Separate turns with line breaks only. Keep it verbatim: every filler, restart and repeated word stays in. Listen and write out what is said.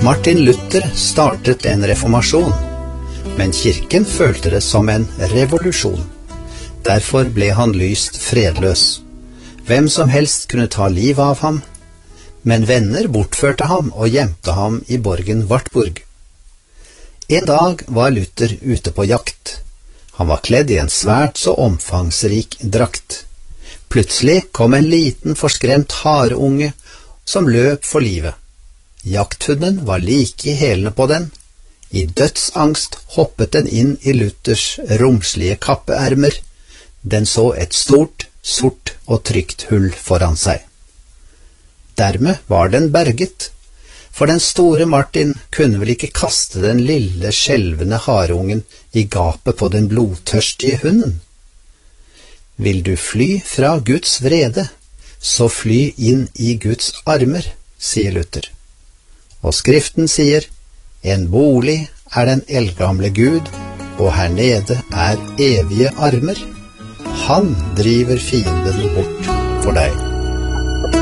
Martin Luther startet en reformasjon, men kirken følte det som en revolusjon. Derfor ble han lyst fredløs. Hvem som helst kunne ta livet av ham, men venner bortførte ham og gjemte ham i borgen Wartburg. En dag var Luther ute på jakt. Han var kledd i en svært så omfangsrik drakt. Plutselig kom en liten forskremt hareunge som løp for livet. Jakthunden var like i hælene på den. I dødsangst hoppet den inn i Luthers romslige kappeermer. Den så et stort, sort og trygt hull foran seg. Dermed var den berget, for den store Martin kunne vel ikke kaste den lille skjelvende hareungen i gapet på den blodtørstige hunden. Vil du fly fra Guds vrede, så fly inn i Guds armer, sier Luther. Og Skriften sier, en bolig er den eldgamle Gud, og her nede er evige armer. Han driver fienden bort for deg.